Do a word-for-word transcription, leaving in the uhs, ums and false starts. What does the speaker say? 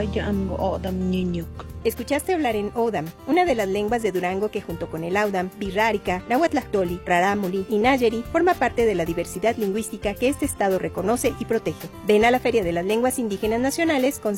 Yayango Odam Ñuñuc. Escuchaste hablar en Odam, una de las lenguas de Durango que junto con el Audam, Birrárica, Nahuatlactoli, Rarámuri y Nayeri forma parte de la diversidad lingüística que este estado reconoce y protege. Ven a la Feria de las Lenguas Indígenas Nacionales con